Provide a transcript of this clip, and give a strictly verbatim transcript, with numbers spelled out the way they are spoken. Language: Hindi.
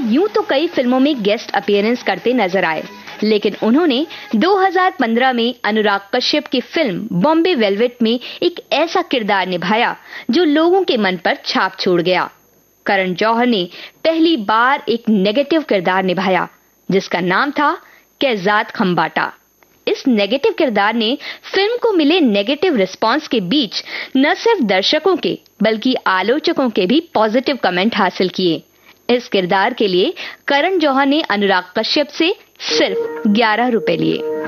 यूं तो कई फिल्मों में गेस्ट अपीयरेंस करते नजर आए, लेकिन उन्होंने दो हज़ार पंद्रह में अनुराग कश्यप की फिल्म बॉम्बे वेलवेट में एक ऐसा किरदार निभाया जो लोगों के मन पर छाप छोड़ गया। करण जौहर ने पहली बार एक नेगेटिव किरदार निभाया जिसका नाम था कैजात खंबाटा। इस नेगेटिव किरदार ने फिल्म को मिले नेगेटिव रिस्पांस के बीच न सिर्फ दर्शकों के बल्कि आलोचकों के भी पॉजिटिव कमेंट हासिल किए। इस किरदार के लिए करण जौहर ने अनुराग कश्यप से सिर्फ ग्यारह रुपए लिए।